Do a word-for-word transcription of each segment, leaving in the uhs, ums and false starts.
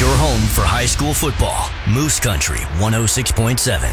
Your home for high school football. Moose Country one oh six point seven.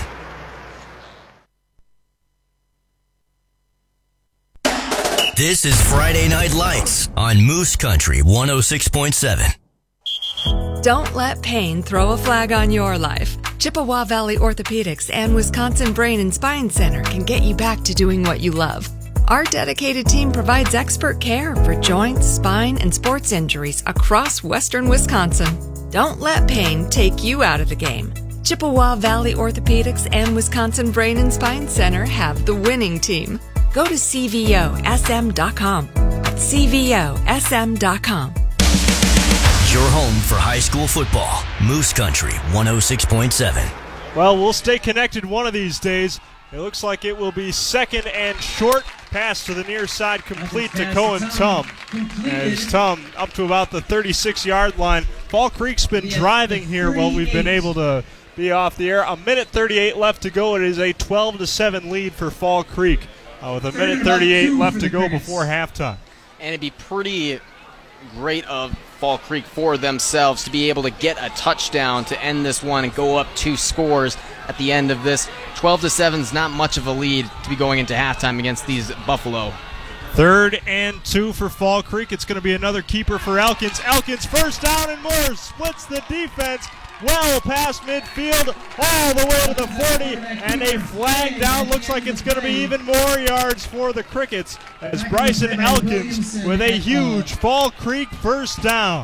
This is Friday Night Lights on Moose Country one oh six point seven. Don't let pain throw a flag on your life. Chippewa Valley Orthopedics and Wisconsin Brain and Spine Center can get you back to doing what you love. Our dedicated team provides expert care for joints, spine, and sports injuries across western Wisconsin. Don't let pain take you out of the game. Chippewa Valley Orthopedics and Wisconsin Brain and Spine Center have the winning team. Go to C V O S M dot com. C V O S M dot com. Your home for high school football. Moose Country one oh six point seven. Well, we'll stay connected one of these days. It looks like it will be second and short. Pass to the near side, complete to Cohen Tum. As Tum up to about the thirty-six-yard line. Fall Creek's been driving here while we've been able to be off the air. A minute thirty-eight left to go. It is a twelve to seven lead for Fall Creek uh, with a minute thirty-eight left to go before halftime. And it'd be pretty great of Fall Creek for themselves to be able to get a touchdown to end this one and go up two scores at the end of this. twelve to seven is not much of a lead to be going into halftime against these Buffalo. Third and two for Fall Creek. It's going to be another keeper for Elkins. Elkins first down and more. Splits the defense well past midfield all the way to the forty. And a flag down. Looks like it's going to be even more yards for the Crickets as Bryson Elkins with a huge Fall Creek first down.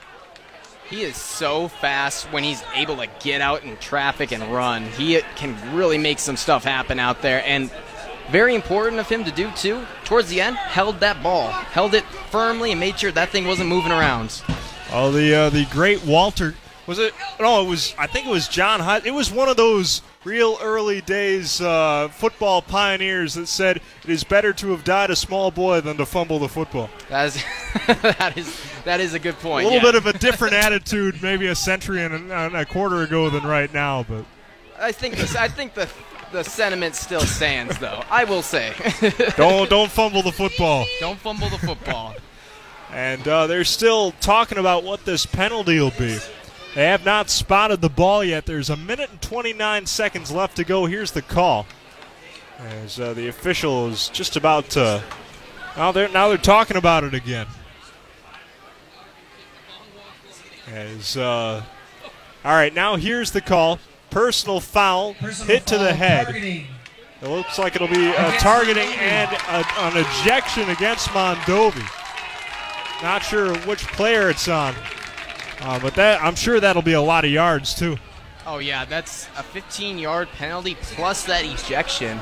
He is so fast when he's able to get out in traffic and run. He can really make some stuff happen out there. And very important of him to do, too, towards the end, held that ball. Held it firmly and made sure that thing wasn't moving around. Oh, the uh, the great Walter. Was it? No, it was, I think it was John Hutt. It was one of those real early days uh, football pioneers that said it is better to have died a small boy than to fumble the football. That is, that is, that is a good point. A little yeah. bit of a different attitude maybe a century and a, and a quarter ago than right now. But I think this, I think the the sentiment still stands, though. I will say. don't don't fumble the football. Don't fumble the football. And uh, they're still talking about what this penalty will be. They have not spotted the ball yet. There's a minute and twenty-nine seconds left to go. Here's the call. As uh, the official is just about to. Now they're now they're talking about it again. As uh, all right, now here's the call. Personal foul, Personal hit to foul, the head. Targeting. It looks like it'll be a targeting and a, an ejection against Mondovi. Not sure which player it's on, uh, but that I'm sure that'll be a lot of yards too. Oh yeah, that's a fifteen-yard penalty plus that ejection.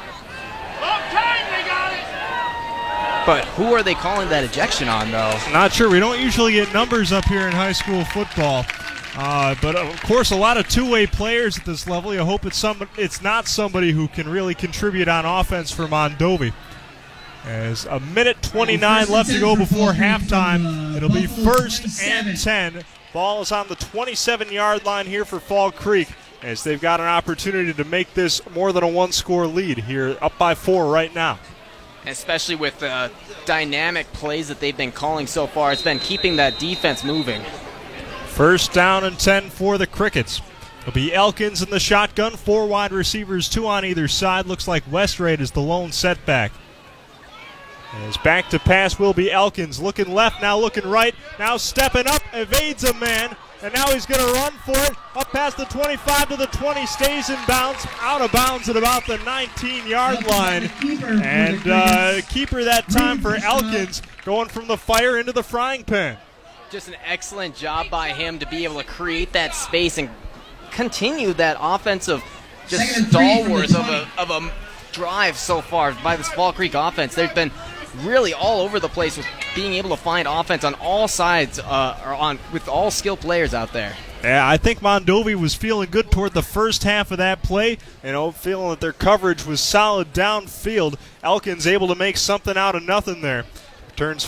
But who are they calling that ejection on, though? Not sure. We don't usually get numbers up here in high school football. Uh, but, of course, a lot of two-way players at this level. You hope it's some, it's not somebody who can really contribute on offense for Mondovi. As a minute twenty-nine left to go before halftime. It'll be first and ten. Ball is on the twenty-seven-yard line here for Fall Creek as they've got an opportunity to make this more than a one-score lead here, up by four right now. Especially with the dynamic plays that they've been calling so far. It's been keeping that defense moving. First down and ten for the Crickets. It'll be Elkins in the shotgun, four wide receivers, two on either side. Looks like Westrate is the lone setback. As back to pass will be Elkins. Looking left, now looking right. Now stepping up, evades a man. And now he's going to run for it. Up past the twenty-five to the twenty, stays in bounds. Out of bounds at about the nineteen-yard line. And uh, keeper that time for Elkins, going from the fire into the frying pan. Just an excellent job by him to be able to create that space and continue that offensive just stalwart of a, of a drive so far by this Fall Creek offense. They've been really all over the place with being able to find offense on all sides, uh, or on with all skilled players out there. Yeah, I think Mondovi was feeling good toward the first half of that play, you know, feeling that their coverage was solid downfield. Elkins able to make something out of nothing there. Turns